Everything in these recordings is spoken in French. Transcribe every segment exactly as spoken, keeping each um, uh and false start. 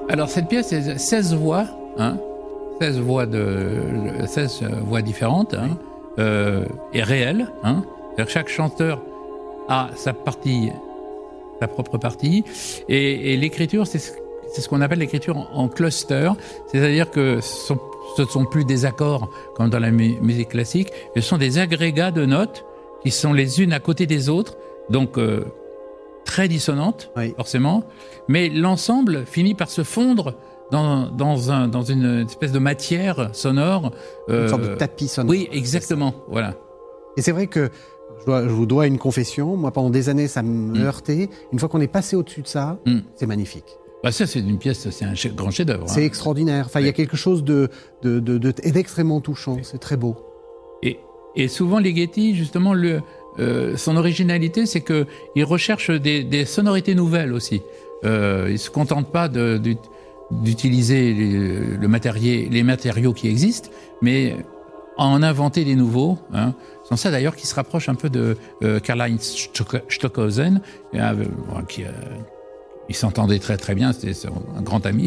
Alors cette pièce, c'est seize voix, hein, seize voix de, seize voix différentes, hein, euh, et réelles, hein. C'est-à-dire que chaque chanteur a sa partie, sa propre partie, et, et l'écriture, c'est, c'est ce qu'on appelle l'écriture en, en cluster, c'est-à-dire que ce sont, ce ne sont plus des accords comme dans la mu- musique classique, ce sont des agrégats de notes qui sont les unes à côté des autres, donc euh, très dissonantes, oui. forcément, mais l'ensemble finit par se fondre dans, dans, un, dans une espèce de matière sonore. Une euh, sorte de tapis sonore. Oui, exactement, voilà. Et c'est vrai que je, dois, je vous dois une confession, moi pendant des années ça me mmh. heurtait, une fois qu'on est passé au-dessus de ça, mmh. c'est magnifique. Bah ça, c'est une pièce, c'est un grand chef-d'œuvre. C'est hein. extraordinaire. Enfin, il ouais. y a quelque chose de, de, de, de, d'extrêmement touchant. Ouais. C'est très beau. Et, et souvent, Ligeti, justement, le, euh, son originalité, c'est que il recherche des, des sonorités nouvelles aussi. Euh, il se contente pas de, de, d'utiliser les, le matériel, les matériaux qui existent, mais en inventer des nouveaux. Hein. C'est ça d'ailleurs qui se rapproche un peu de euh, Karlheinz Stockhausen, euh, qui euh, ils s'entendaient très très bien, c'était un grand ami.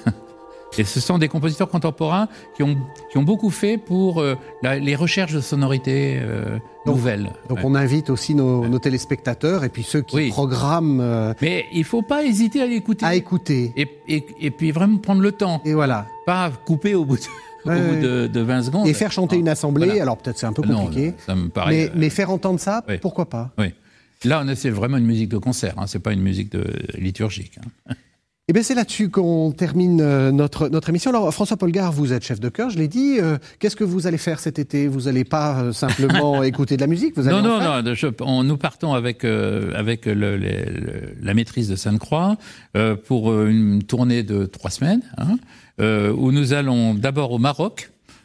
Et ce sont des compositeurs contemporains qui ont, qui ont beaucoup fait pour euh, la, les recherches de sonorités euh, donc, nouvelles. Donc ouais. on invite aussi nos, nos téléspectateurs et puis ceux qui oui. programment... Euh, Mais il ne faut pas hésiter à l'écouter. À écouter. Et, et, et puis vraiment prendre le temps. Et voilà. Pas couper au bout de, ouais, au bout de, de vingt secondes. Et faire chanter ah, une assemblée, voilà. alors peut-être c'est un peu compliqué. Non, ça me paraît, mais, euh, mais faire entendre ça, oui. pourquoi pas. Oui. Là, c'est vraiment une musique de concert, hein, c'est pas une musique de, liturgique. Hein. Eh bien, c'est là-dessus qu'on termine notre, notre émission. Alors, François Polgar, vous êtes chef de chœur, je l'ai dit. Euh, qu'est-ce que vous allez faire cet été ? Vous n'allez pas euh, simplement écouter de la musique, vous allez Non, en non, faire non. Je, on, nous partons avec, euh, avec le, le, le, la maîtrise de Sainte-Croix euh, pour une tournée de trois semaines, hein, euh, où nous allons d'abord au Maroc.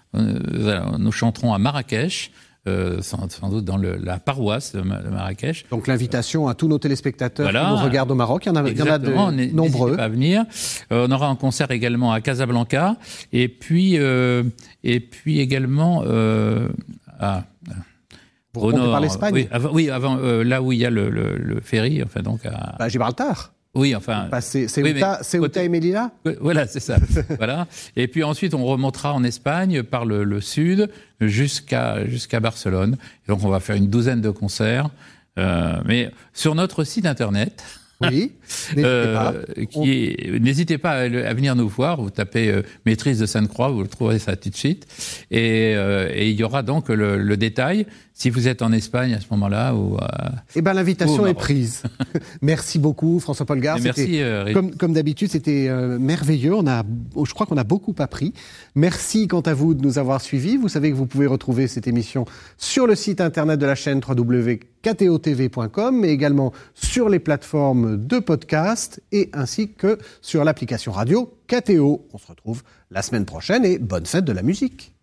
Euh, nous chanterons à Marrakech. Euh, sans, sans doute dans le, la paroisse de, de Marrakech. Donc l'invitation à tous nos téléspectateurs voilà. qui nous regardent au Maroc, il y en a, il y en a de nombreux. N'hésitez pas à venir. Euh, on aura un concert également à Casablanca et puis euh, et puis également euh, à Vous au nord. Par l'Espagne. Oui, avant, oui, avant euh, là où il y a le, le, le ferry, enfin donc à bah, Gibraltar. Oui, enfin. Bah, c'est c'est oui, Ceuta, Ceuta et Melilla. Voilà, c'est ça. Voilà. Et puis ensuite, on remontera en Espagne par le, le sud jusqu'à jusqu'à Barcelone. Et donc, on va faire une douzaine de concerts. Euh, mais sur notre site internet. Oui. N'hésitez euh, pas. Qui est, n'hésitez pas à, à venir nous voir. Vous tapez euh, maîtrise de Sainte-Croix, vous le trouverez ça tout de suite. Et, euh, et il y aura donc le, le détail. Si vous êtes en Espagne à ce moment-là, ou euh, eh ben l'invitation est prise. Merci beaucoup, François Polgar. Merci. Euh, comme, comme d'habitude, c'était euh, merveilleux. On a, je crois qu'on a beaucoup appris. Merci quant à vous de nous avoir suivis. Vous savez que vous pouvez retrouver cette émission sur le site internet de la chaîne w w w point k t o t v point com, mais également sur les plateformes de podcast et ainsi que sur l'application radio K T O. On se retrouve la semaine prochaine et bonne fête de la musique.